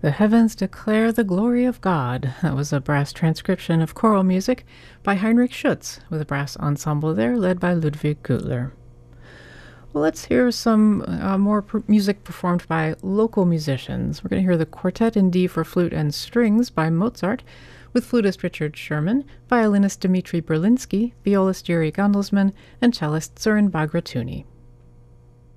The Heavens Declare the Glory of God. That was a brass transcription of choral music by Heinrich Schütz, with a brass ensemble there led by Ludwig Gutler. Well, let's hear some more music performed by local musicians. We're going to hear the Quartet in D for Flute and Strings by Mozart, with flutist Richard Sherman, violinist Dmitri Berlinsky, violist Yuri Gondelsman, and cellist Zoran Bagratuni.